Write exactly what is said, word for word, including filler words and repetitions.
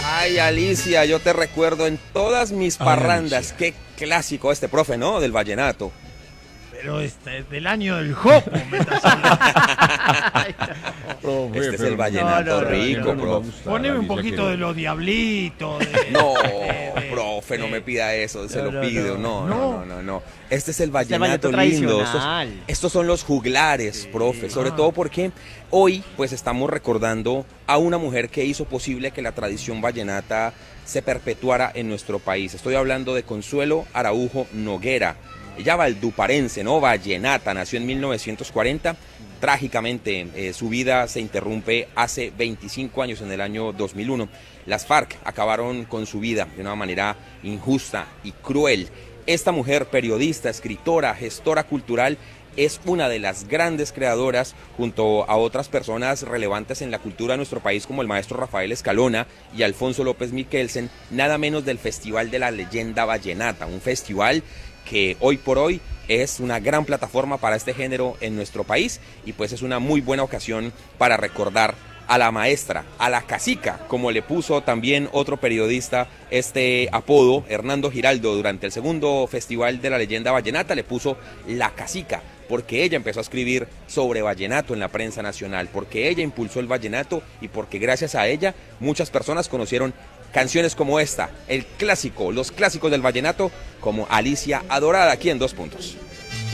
Ay, Alicia, yo te recuerdo en todas mis Ay, parrandas. Alicia. Qué clásico este profe, ¿no? Del vallenato. Pero este es del año del Jopo, me estás hablando. Ay, no. Profe, Este es pero el vallenato no, no, no, rico, no, no, profe. no. Poneme un Alicia, poquito que- de los diablitos. De, No, de- de- profe, no de- me pida eso, se No, lo no, pido. No, no. no, no, no, no. Este es el el vallenato vallenato lindo. Estos, tradicional. estos son los juglares, profe. Sobre Ah. todo porque hoy, pues, estamos recordando a una mujer que hizo posible que la tradición vallenata se perpetuara en nuestro país. Estoy hablando de Consuelo Araujo Noguera. Ella valduparense, ¿no? Vallenata, nació en mil novecientos cuarenta. Trágicamente, eh, su vida se interrumpe hace veinticinco años, en el año dos mil uno. Las FARC acabaron con su vida de una manera injusta y cruel. Esta mujer, periodista, escritora, gestora cultural, es una de las grandes creadoras, junto a otras personas relevantes en la cultura de nuestro país, como el maestro Rafael Escalona y Alfonso López Miquelsen, nada menos del Festival de la Leyenda Vallenata, un festival que hoy por hoy es una gran plataforma para este género en nuestro país, y pues es una muy buena ocasión para recordar a la maestra, a la cacica, como le puso también otro periodista este apodo, Hernando Giraldo, durante el segundo Festival de la Leyenda Vallenata, le puso la cacica, porque ella empezó a escribir sobre vallenato en la prensa nacional, porque ella impulsó el vallenato y porque gracias a ella muchas personas conocieron canciones como esta, el clásico, los clásicos del vallenato, como Alicia Adorada, aquí en Dos Puntos.